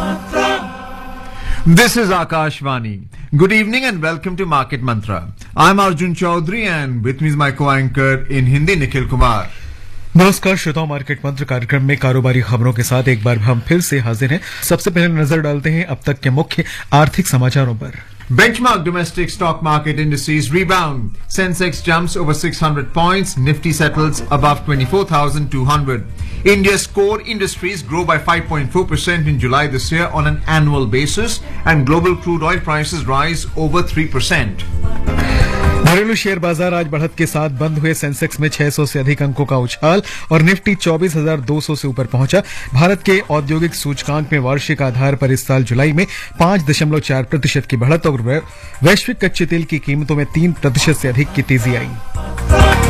This is Akashvani. Good evening and welcome to Market Mantra. I'm Arjun Chaudhary and with me is my co-anchor in Hindi, Nikhil Kumar. नमस्कार श्रोताओं, market मंत्र कार्यक्रम में कारोबारी खबरों के साथ एक बार हम फिर से हाजिर हैं। सबसे पहले नजर डालते हैं अब तक के मुख्य आर्थिक समाचारों पर। Benchmark domestic stock market indices rebound. Sensex jumps over 600 points. Nifty settles above 24,200. India's core industries grow by 5.4% in July this year on an annual basis, and global crude oil prices rise over 3%. घरेलू share बाजार आज बढ़त के साथ बंद हुए। Sensex में 600 से अधिक अंकों का उछाल और निफ्टी 24,200 से ऊपर पहुंचा। भारत के औद्योगिक सूचकांक में वार्षिक आधार पर इस साल जुलाई में 5.4% की बढ़त और वैश्विक कच्चे तेल की कीमतों में 3% से अधिक की तेजी आई।